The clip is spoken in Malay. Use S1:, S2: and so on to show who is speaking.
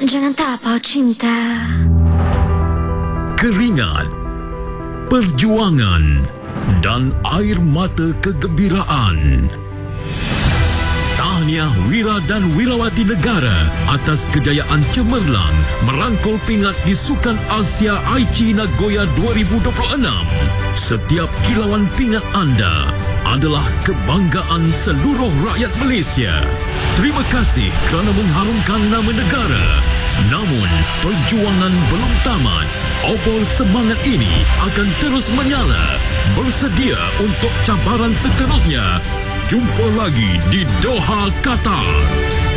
S1: Jangan tapau cinta.
S2: Keringat, perjuangan dan air mata kegembiraan. Tahniah wira dan wirawati negara atas kejayaan cemerlang merangkul pingat di Sukan Asia Aichi Nagoya 2026. Setiap kilauan pingat anda adalah kebanggaan seluruh rakyat Malaysia. Terima kasih kerana mengharumkan nama negara. Namun, perjuangan belum tamat. Obor semangat ini akan terus menyala. Bersedia untuk cabaran seterusnya. Jumpa lagi di Doha, Qatar.